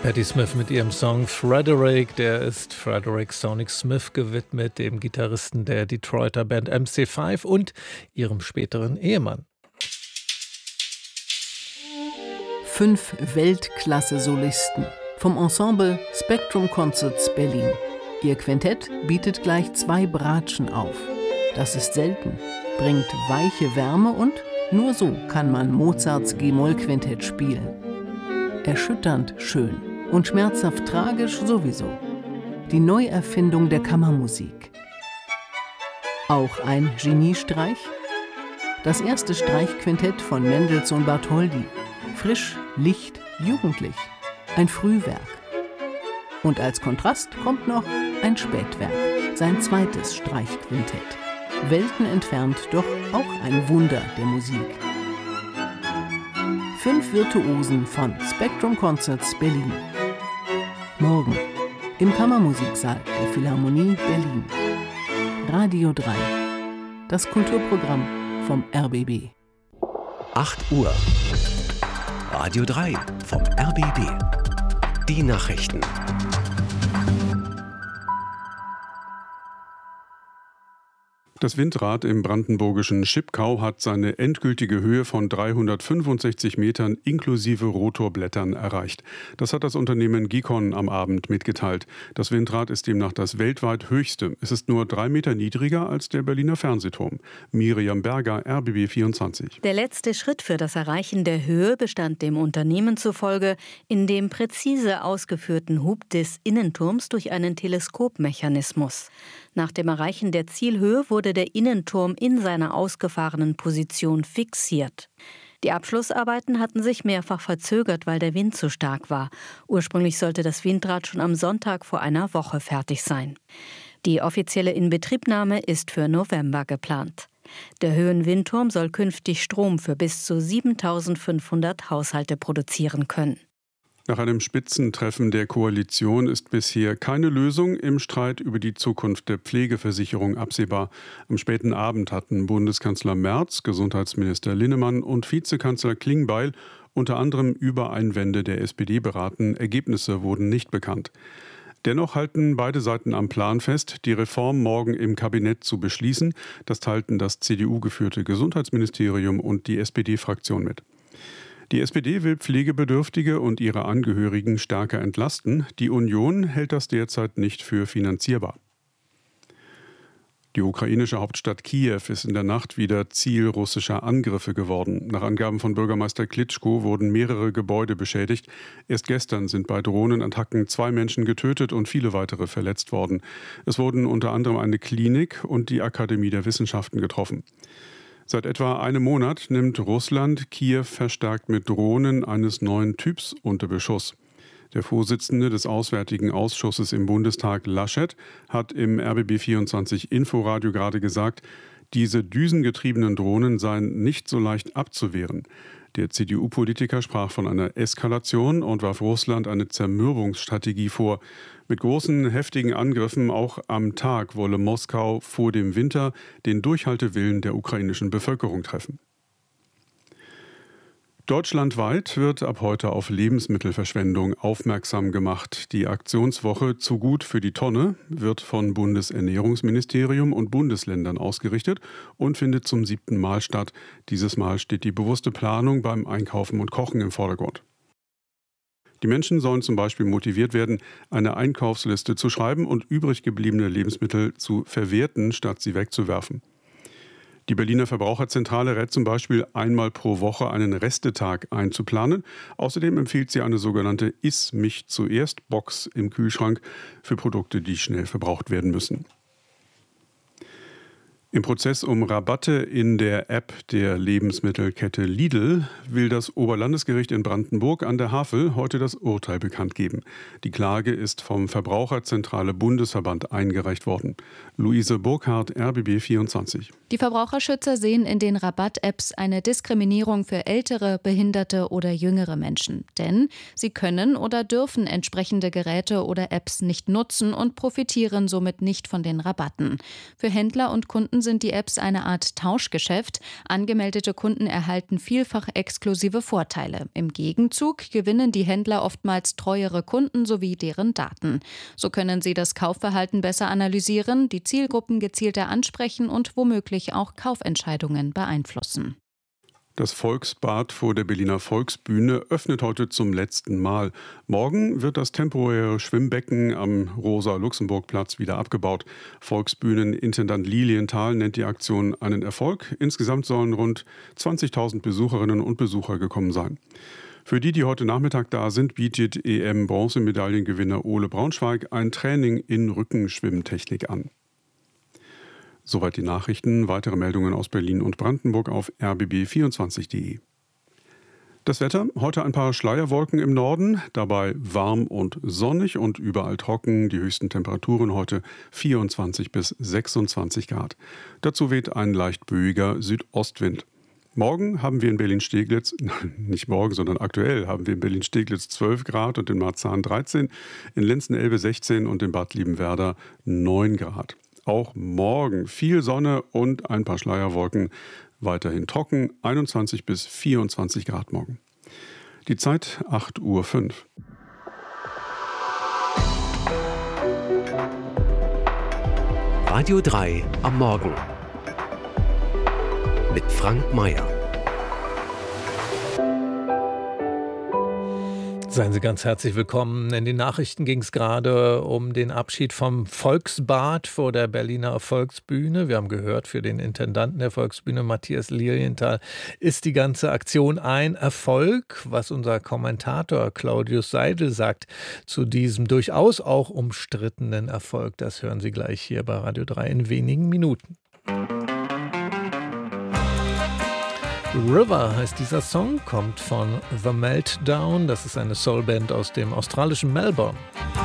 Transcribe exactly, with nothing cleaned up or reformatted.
Patti Smith mit ihrem Song Frederick, der ist Frederick Sonic Smith gewidmet, dem Gitarristen der Detroiter Band M C fünf und ihrem späteren Ehemann. Fünf Weltklasse-Solisten vom Ensemble Spectrum Concerts Berlin. Ihr Quintett bietet gleich zwei Bratschen auf. Das ist selten, bringt weiche Wärme und nur so kann man Mozarts G-Moll-Quintett spielen. Erschütternd schön und schmerzhaft tragisch sowieso. Die Neuerfindung der Kammermusik. Auch ein Geniestreich? Das erste Streichquintett von Mendelssohn Bartholdy. Frisch, licht, jugendlich. Ein Frühwerk. Und als Kontrast kommt noch ein Spätwerk, sein zweites Streichquintett. Welten entfernt, doch auch ein Wunder der Musik. Fünf Virtuosen von Spectrum Concerts Berlin. Morgen im Kammermusiksaal der Philharmonie Berlin. Radio drei. Das Kulturprogramm vom R B B. acht Uhr. Radio drei vom R B B. Die Nachrichten. Das Windrad im brandenburgischen Schipkau hat seine endgültige Höhe von dreihundertfünfundsechzig Metern inklusive Rotorblättern erreicht. Das hat das Unternehmen Gikon am Abend mitgeteilt. Das Windrad ist demnach das weltweit höchste. Es ist nur drei Meter niedriger als der Berliner Fernsehturm. Miriam Berger, R B B vierundzwanzig. Der letzte Schritt für das Erreichen der Höhe bestand dem Unternehmen zufolge in dem präzise ausgeführten Hub des Innenturms durch einen Teleskopmechanismus. Nach dem Erreichen der Zielhöhe wurde der Innenturm in seiner ausgefahrenen Position fixiert. Die Abschlussarbeiten hatten sich mehrfach verzögert, weil der Wind zu stark war. Ursprünglich sollte das Windrad schon am Sonntag vor einer Woche fertig sein. Die offizielle Inbetriebnahme ist für November geplant. Der Höhenwindturm soll künftig Strom für bis zu siebentausendfünfhundert Haushalte produzieren können. Nach einem Spitzentreffen der Koalition ist bisher keine Lösung im Streit über die Zukunft der Pflegeversicherung absehbar. Am späten Abend hatten Bundeskanzler Merz, Gesundheitsminister Linnemann und Vizekanzler Klingbeil unter anderem über Einwände der S P D beraten. Ergebnisse wurden nicht bekannt. Dennoch halten beide Seiten am Plan fest, die Reform morgen im Kabinett zu beschließen. Das teilten das C D U-geführte Gesundheitsministerium und die S P D-Fraktion mit. Die S P D will Pflegebedürftige und ihre Angehörigen stärker entlasten. Die Union hält das derzeit nicht für finanzierbar. Die ukrainische Hauptstadt Kiew ist in der Nacht wieder Ziel russischer Angriffe geworden. Nach Angaben von Bürgermeister Klitschko wurden mehrere Gebäude beschädigt. Erst gestern sind bei Drohnenattacken zwei Menschen getötet und viele weitere verletzt worden. Es wurden unter anderem eine Klinik und die Akademie der Wissenschaften getroffen. Seit etwa einem Monat nimmt Russland Kiew verstärkt mit Drohnen eines neuen Typs unter Beschuss. Der Vorsitzende des Auswärtigen Ausschusses im Bundestag, Laschet, hat im R B B vierundzwanzig Inforadio gerade gesagt, diese düsengetriebenen Drohnen seien nicht so leicht abzuwehren. Der C D U-Politiker sprach von einer Eskalation und warf Russland eine Zermürbungsstrategie vor. Mit großen, heftigen Angriffen auch am Tag wolle Moskau vor dem Winter den Durchhaltewillen der ukrainischen Bevölkerung treffen. Deutschlandweit wird ab heute auf Lebensmittelverschwendung aufmerksam gemacht. Die Aktionswoche Zu gut für die Tonne wird von Bundesernährungsministerium und Bundesländern ausgerichtet und findet zum siebten Mal statt. Dieses Mal steht die bewusste Planung beim Einkaufen und Kochen im Vordergrund. Die Menschen sollen zum Beispiel motiviert werden, eine Einkaufsliste zu schreiben und übrig gebliebene Lebensmittel zu verwerten, statt sie wegzuwerfen. Die Berliner Verbraucherzentrale rät zum Beispiel, einmal pro Woche einen Restetag einzuplanen. Außerdem empfiehlt sie eine sogenannte Iss-mich-zuerst-Box im Kühlschrank für Produkte, die schnell verbraucht werden müssen. Im Prozess um Rabatte in der App der Lebensmittelkette Lidl will das Oberlandesgericht in Brandenburg an der Havel heute das Urteil bekannt geben. Die Klage ist vom Verbraucherzentrale Bundesverband eingereicht worden. Luise Burkhardt, R B B vierundzwanzig. Die Verbraucherschützer sehen in den Rabatt-Apps eine Diskriminierung für ältere, behinderte oder jüngere Menschen. Denn sie können oder dürfen entsprechende Geräte oder Apps nicht nutzen und profitieren somit nicht von den Rabatten. Für Händler und Kunden sind die Apps eine Art Tauschgeschäft. Angemeldete Kunden erhalten vielfach exklusive Vorteile. Im Gegenzug gewinnen die Händler oftmals treuere Kunden sowie deren Daten. So können sie das Kaufverhalten besser analysieren, die Zielgruppen gezielter ansprechen und womöglich auch Kaufentscheidungen beeinflussen. Das Volksbad vor der Berliner Volksbühne öffnet heute zum letzten Mal. Morgen wird das temporäre Schwimmbecken am Rosa-Luxemburg-Platz wieder abgebaut. Volksbühnenintendant Lilienthal nennt die Aktion einen Erfolg. Insgesamt sollen rund zwanzigtausend Besucherinnen und Besucher gekommen sein. Für die, die heute Nachmittag da sind, bietet E M-Bronzemedaillengewinner Ole Braunschweig ein Training in Rückenschwimmtechnik an. Soweit die Nachrichten. Weitere Meldungen aus Berlin und Brandenburg auf r b b vierundzwanzig punkt d e. Das Wetter, heute ein paar Schleierwolken im Norden, dabei warm und sonnig und überall trocken. Die höchsten Temperaturen heute vierundzwanzig bis sechsundzwanzig Grad. Dazu weht ein leicht böiger Südostwind. Morgen haben wir in Berlin-Steglitz, nicht morgen, sondern aktuell haben wir in Berlin-Steglitz zwölf Grad und in Marzahn dreizehn, in Lenzen-Elbe sechzehn und in Bad Liebenwerda neun Grad. Auch morgen viel Sonne und ein paar Schleierwolken. Weiterhin trocken, einundzwanzig bis vierundzwanzig Grad morgen. Die Zeit acht Uhr fünf. Radio drei am Morgen mit Frank Mayer. Seien Sie ganz herzlich willkommen. In den Nachrichten ging es gerade um den Abschied vom Volksbad vor der Berliner Volksbühne. Wir haben gehört, für den Intendanten der Volksbühne, Matthias Lilienthal, ist die ganze Aktion ein Erfolg. Was unser Kommentator Claudius Seidel sagt zu diesem durchaus auch umstrittenen Erfolg, das hören Sie gleich hier bei Radio drei in wenigen Minuten. River heißt dieser Song, kommt von The Meltdown. Das ist eine Soulband aus dem australischen Melbourne.